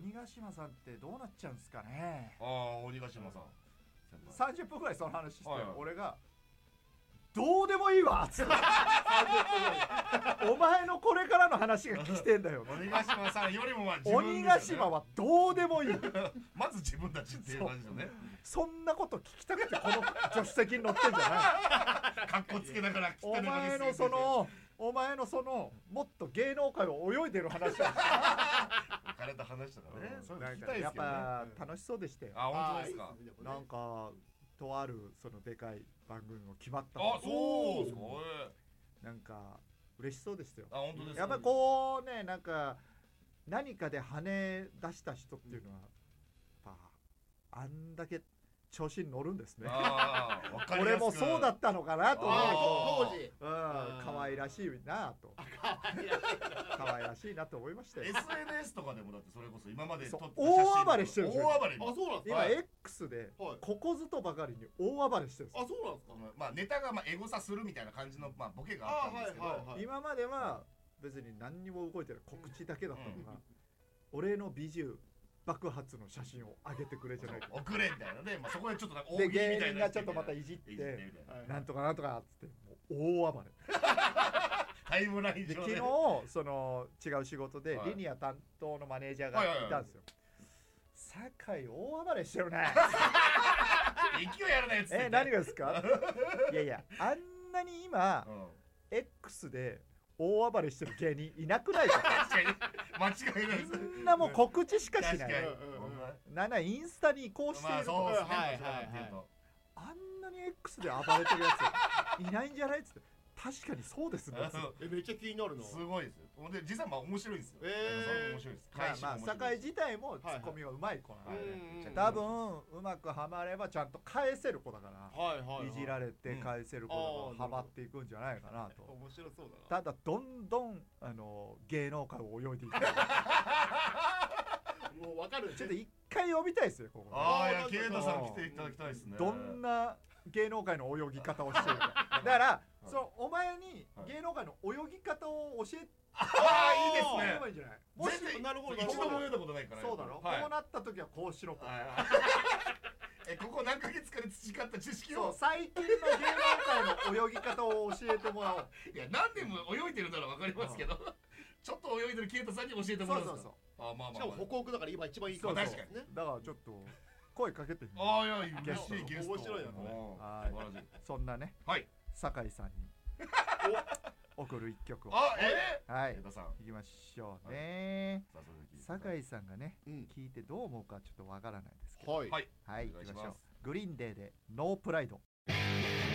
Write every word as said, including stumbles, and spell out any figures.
鬼ヶ島さんってどうなっちゃうんですかね。 ああ鬼ヶ島さんさんじゅっぷんぐらいその話して、 はいはい、 俺がどうでもいいわっつってお前のこれからの話が聞きてんだよ鬼ヶ島さんよりもまあ自分、ね、 鬼ヶ島はどうでもいいまず自分たちっていう感じだね。 そんなこと聞きたくてこの助手席に乗ってんじゃないかっこつけながら来てお前のそのお前のそのもっと芸能界を泳いでる話だ枯れた話とかね、そういうの聞きたいですけどね。 やっぱ楽しそうでしたよ。 あ、本当ですか。 なんかとあるそのでかい番組も決まった。 あ、そうですか。 なんか嬉しそうでしたよ。 あ、本当ですか。 やっぱりこうね、なんか何かで跳ね出した人っていうのは、やっぱあんだけ調子に乗るんですね。 あ俺もそうだったのかなと思うと、 当時、 うん、可愛らしいなと、可愛らしいなと思いましたよ。 エスエヌエス とかでもだってそれこそ今まで撮った写真大暴れしてるんですよ。 大暴れ。 あ、そうなんです今か。 X でここぞとばかりに大暴れしてるんですよ。 あ、そうなんですか。 まあネタがまあエゴサするみたいな感じのまあボケがあったんですけど、 今までは別に何にも動いてない告知だけだったのが、俺の美獣爆発の写真を上げてくれじゃないか、 送れみたいなで、まあそこでちょっとなんか大で喜利みたいな芸人がちょっとまたいじってなんとかなんとかっつってもう大暴れタイムラインで、 上昨日でその違う仕事ではいリニア担当のマネージャーがいたんですよ。酒井大暴れしてるね勢いあるねっつってえ、何がですかいやいや、あんなに今、 うん、 X で大暴れしてる芸人いなくないか確かに間違いないです。 みんなもう告知しかしない。 確かになんならインスタに移行しているとか、 まあそうですね。 はいはいはいあんなに X で暴れてるやついないんじゃないっつって、確かにそうですね。 え、めっちゃ気になるの。 すごいですよ。で実はまあ面白いですよ。 えーそれも面白いです。 まあまあ酒井自体もツッコミがうまい子なんで、多分うまくはまればちゃんと返せる子だから、 はいはいはい、 いじられて返せる子だからはまっていくんじゃないかなと。 面白そうだな。 ただどんどんあの芸能界を泳いでいくもうわかる。 ちょっと一回呼びたいですよここ。 ああ、いやケイタさん来ていただきたいですね。 どんな芸能界の泳ぎ方をしてるかだからそのお前に芸能界の泳ぎ方を教えてああ、いいですもらえね。 ばいいんじゃない。もし全然なるほど一度も読んだことないから。 そうだろ、 はいこうなった時はこうしろと。 え、ここ何ヶ月かで培った知識そうを。 最近の芸能界の泳ぎ方を教えてもらおう。 いや、何年も泳いでるならわかりますけど、ちょっと泳いでるケイタさんに教えてもらうんですか。あ、まあまあ。 しかも北北だから今一番いいそうから。 そうだからちょっと声かけてみる。 ああ、いや、嬉しいゲスト。 面白いよね。 はい、そんなね、 はい、 酒井さんに送る一曲を、 あ、えー、はい、 ケイタさん行きましょうね。酒井さんがね、聞いてどう思うかちょっとわからないですけど、 はい、 はい、行きましょう。グリーンデーでノープライド。